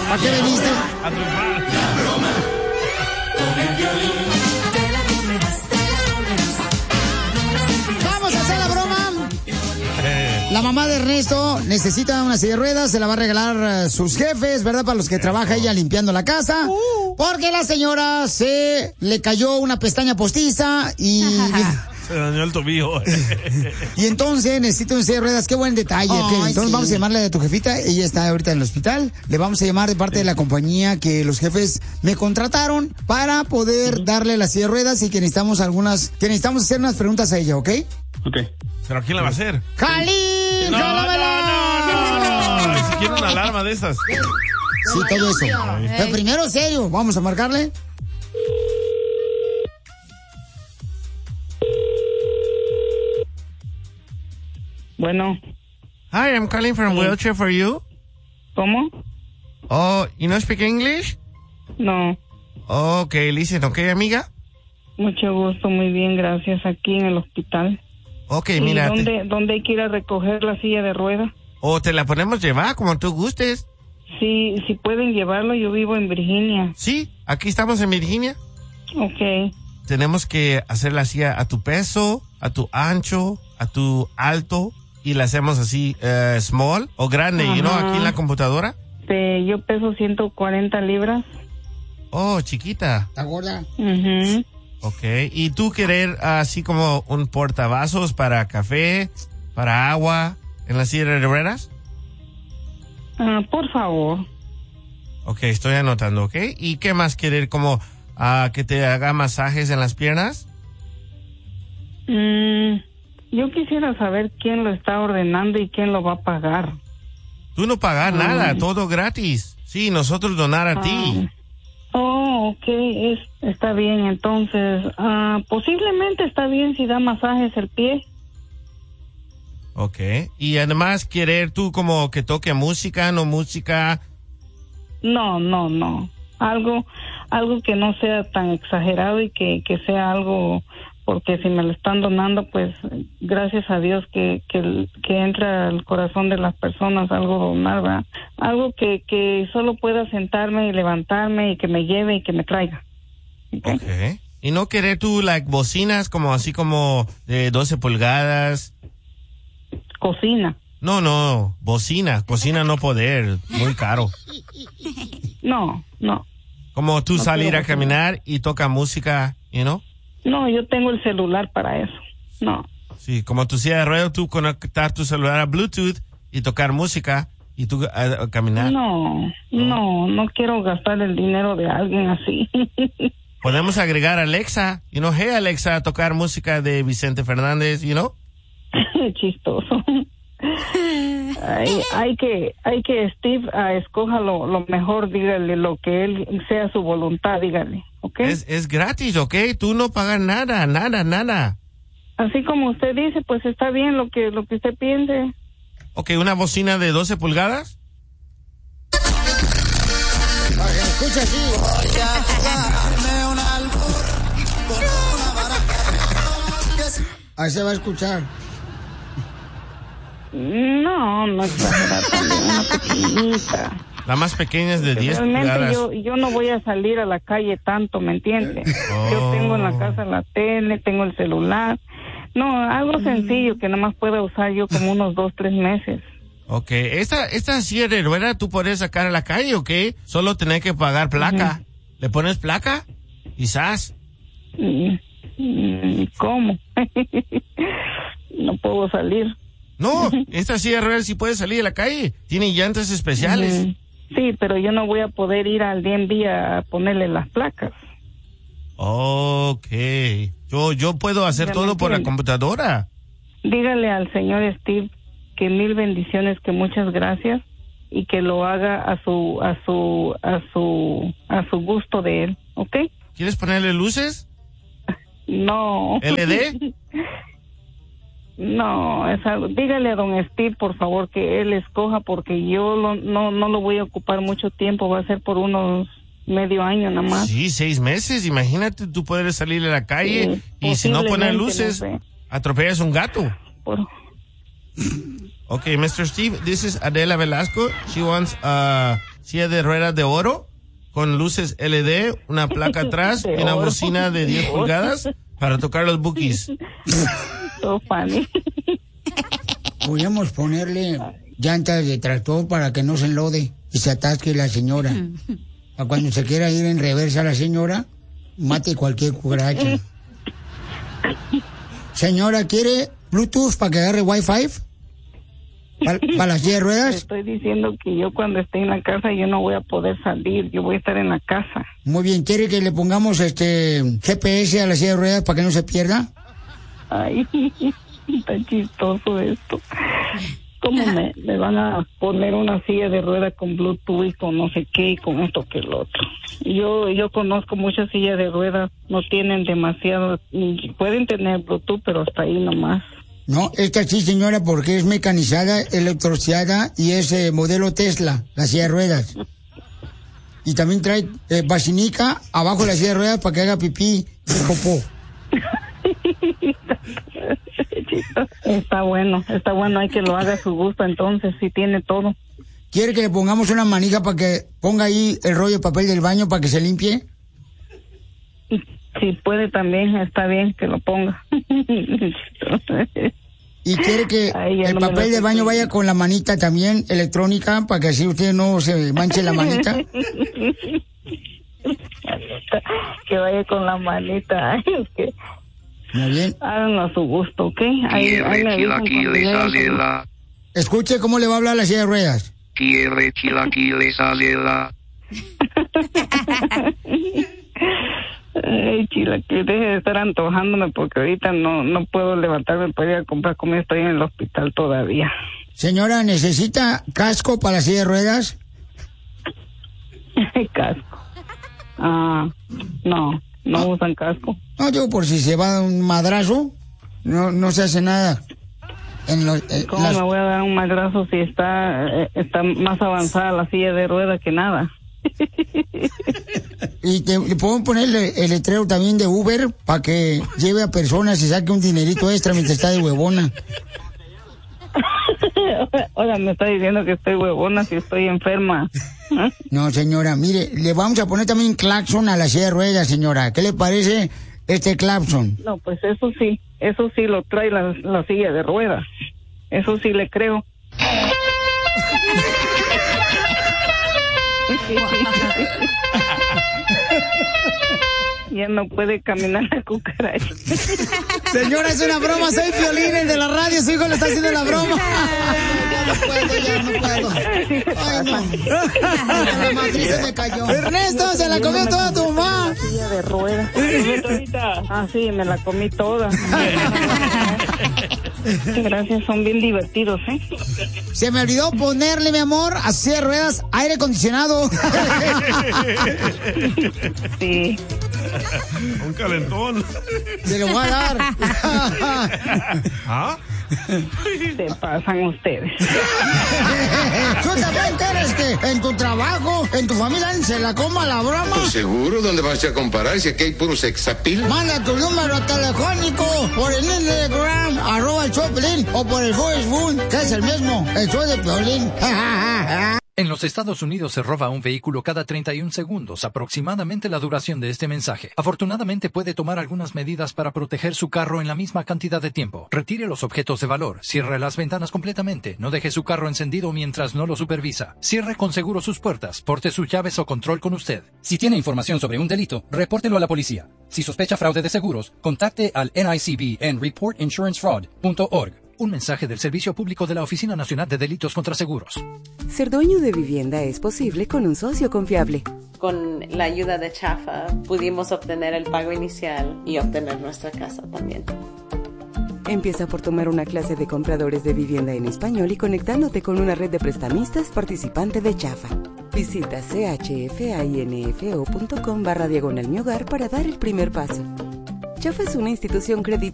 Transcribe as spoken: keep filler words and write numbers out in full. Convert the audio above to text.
¿Para qué viniste? A triunfar. La broma con el Piolín. Vamos a hacer la broma. La mamá de Ernesto necesita una silla de ruedas, se la va a regalar sus jefes, ¿verdad? Para los que trabaja ella limpiando la casa. Porque la señora se le cayó una pestaña postiza y... Se dañó el tobillo. Y entonces necesita una silla de ruedas. Qué buen detalle. Ay, okay. Entonces sí. vamos a llamarle a tu jefita. Ella está ahorita en el hospital. Le vamos a llamar de parte de la compañía que los jefes me contrataron para poder darle la silla de ruedas y que necesitamos algunas, que necesitamos hacer unas preguntas a ella, ¿ok? Ok. ¿Pero quién la va a hacer? ¡Jalín! No, no, no, no, no, no. Si quiere una alarma de esas. Sí, todo eso. Pero primero, serio, vamos a marcarle. Bueno. Hi, I'm calling from Sí. Wheelchair for You. ¿Cómo? Oh, you don't speak English? No. Okay, listen, okay, amiga. Mucho gusto, muy bien, gracias. Aquí en el hospital. Okay, ¿Y mira. dónde, te- dónde hay que ir a recoger la silla de ruedas? O te la podemos llevar como tú gustes. Sí, si pueden llevarlo, yo vivo en Virginia. Sí, aquí estamos en Virginia. Ok. Tenemos que hacer la silla a tu peso, a tu ancho, a tu alto, y la hacemos así, eh, small o grande, you know, Ajá. aquí en la computadora. Este, yo peso ciento cuarenta libras. Oh, chiquita. ¿Está gorda? Mhm. Okay. ¿Y tú querer así como un portavasos para café, para agua, en la silla de ruedas? Ah, por favor. Ok, estoy anotando, ¿ok? ¿Y qué más querer? ¿Como ah, que te haga masajes en las piernas? Mm, yo quisiera saber quién lo está ordenando y quién lo va a pagar. Tú no pagas Mm. nada, todo gratis. Sí, nosotros donar a ti. Oh, ok, es, está bien. Entonces, ah, posiblemente está bien si da masajes el pie. Ok. Y además querer tú como que toque música, no música. No, no, no. Algo, algo que no sea tan exagerado y que, que sea algo, porque si me lo están donando, pues gracias a Dios que, que, que entra al corazón de las personas algo donar, ¿verdad? Algo que, que solo pueda sentarme y levantarme y que me lleve y que me traiga. Ok. Y no querer tú, like, bocinas como así como de doce pulgadas. Cocina. No, no, bocina, cocina no poder, muy caro. No, no. Como tú No salir quiero a caminar y toca música, you know? No, yo tengo el celular para eso. No. Sí, como tu silla de ruedas, tú conectar tu celular a Bluetooth y tocar música y tú a, a caminar. No, no, no quiero gastar el dinero de alguien así. Podemos agregar a Alexa, you know, hey Alexa, tocar música de Vicente Fernández, you know? Chistoso. hay, hay que, hay que Steve ah, escoja lo, lo mejor, dígale lo que él sea su voluntad, dígale, ¿ok? Es, es gratis, ¿ok? Tú no pagas nada, nada, nada. Así como usted dice, pues está bien lo que, lo que usted piense. Ok, una bocina de doce pulgadas. Escucha así. Ahí se va a escuchar. No, no exagerar también, una pequeñita. La más pequeña es de diez Realmente pulgadas. yo, yo no voy a salir a la calle tanto, ¿me entiendes? Oh. Yo tengo en la casa la tele, tengo el celular. No, algo sencillo que nomás pueda usar yo como unos dos, tres meses. Ok, esta, esta silla de ruedas tú puedes sacar a la calle, ¿ok? Solo tenés que pagar placa. ¿Le pones placa? Quizás. Mm, mm, ¿Cómo? No puedo salir. No, esta silla de ruedas sí puede salir a la calle. Tiene llantas especiales. Mm, Sí, pero yo no voy a poder ir al D M V a ponerle las placas. Ok. Yo, yo puedo hacer Ya me todo por la entiende. computadora. Dígale al señor Steve que mil bendiciones, que muchas gracias y que lo haga a su a su a su a su gusto de él, ¿ok? ¿Quieres ponerle luces? No. ¿L E D? No, es algo. Dígale a don Steve, por favor, que él escoja porque yo lo, no no lo voy a ocupar mucho tiempo, va a ser por unos medio año nada más. Sí, seis meses. Imagínate, tú puedes salir a la calle Sí, y si no pones posiblemente, luces, no sé. atropellas un gato. Por- Okay, mister Steve, this is Adela Velasco. She wants uh silla de ruedas de oro con luces L E D, una placa atrás y una bocina de diez pulgadas para tocar los bookies. So funny. Podríamos ponerle llantas de tractor para que no se enlode y se atasque la señora. A cuando se quiera ir en reversa la señora, mate cualquier cucaracha. Señora, ¿quiere Bluetooth para que agarre Wi-Fi? ¿Para pa las silla de ruedas? Estoy diciendo que yo cuando esté en la casa yo no voy a poder salir, yo voy a estar en la casa. Muy bien, ¿quiere que le pongamos este G P S a la silla de ruedas para que no se pierda? Ay, está chistoso esto. ¿Cómo me, me van a poner una silla de ruedas con Bluetooth y con no sé qué y con esto que el otro? Yo yo conozco muchas sillas de ruedas, no tienen demasiado, pueden tener Bluetooth, pero hasta ahí nomás. No, esta sí, señora, porque es mecanizada, electrociada y es eh, modelo Tesla, la silla de ruedas. Y también trae eh, vacinica abajo de la silla de ruedas para que haga pipí y popó. Está bueno, está bueno, hay que lo haga a su gusto, entonces, si tiene todo. ¿Quiere que le pongamos una manija para que ponga ahí el rollo de papel del baño para que se limpie? Si puede también, está bien que lo ponga. ¿Y quiere que el no papel del baño vaya con la manita también electrónica para que así usted no se manche la manita? Que vaya con la manita. Ay, es que muy bien. Háganlo a su gusto, ¿ok? Ahí, ahí me avisan cuando lleguen. Escuche cómo le va a hablar la silla de ruedas. Quiere chilaquiles, alela. Ay, chilaquiles, deje de estar antojándome porque ahorita no no puedo levantarme para ir a comprar comida, estoy en el hospital todavía. Señora, ¿necesita casco para la silla de ruedas? Casco. Ah, no, no ah. usan casco. No, yo por si se va un madrazo, no no se hace nada. En lo, eh, ¿Cómo las... me voy a dar un madrazo si está eh, está más avanzada la silla de ruedas que nada? Y te, le puedo poner el, el letrero también de Uber para que lleve a personas y saque un dinerito extra mientras está de huevona. Oiga, me está diciendo que estoy huevona si estoy enferma. ¿Eh? No, señora, mire, le vamos a poner también claxon a la silla de ruedas, señora. ¿Qué le parece este claxon? No, pues eso sí, eso sí lo trae la, la silla de ruedas. Eso sí le creo. Ya no puede caminar la cucaracha. Señora, es una broma, soy Piolín, el de la radio, su hijo le está haciendo la broma. Ya no puedo, ya no puedo. Ay, no. La matriz se me cayó. Ernesto, se la comió toda tu mamá. Silla de ruedas. Ah, sí, me la comí toda. Gracias, son bien divertidos, ¿eh? Se me olvidó ponerle, mi amor, a silla de ruedas, aire acondicionado. Sí. Un calentón. Se lo voy a dar. ¿Ah? Se pasan ustedes. ¿Tú también quieres que en tu trabajo, en tu familia, se la coma la broma? Pues seguro, ¿dónde vas a comparar? Si aquí hay puro sexapil. Manda tu número telefónico por el Instagram, arroba el show de Piolín, o por el Facebook, que es el mismo, el show de Piolín. En los Estados Unidos se roba un vehículo cada treinta y un segundos, aproximadamente la duración de este mensaje. Afortunadamente puede tomar algunas medidas para proteger su carro en la misma cantidad de tiempo. Retire los objetos de valor, cierre las ventanas completamente, no deje su carro encendido mientras no lo supervisa. Cierre con seguro sus puertas, porte sus llaves o control con usted. Si tiene información sobre un delito, repórtelo a la policía. Si sospecha fraude de seguros, contacte al N I C B en report insurance fraud punto org. Un mensaje del Servicio Público de la Oficina Nacional de Delitos contra Seguros. Ser dueño de vivienda es posible con un socio confiable. Con la ayuda de Chafa pudimos obtener el pago inicial y obtener nuestra casa también. Empieza por tomar una clase de compradores de vivienda en español y conectándote con una red de prestamistas participante de Chafa. Visita chfainfo punto com barra diagonal mi hogar para dar el primer paso. Chafa es una institución crediticia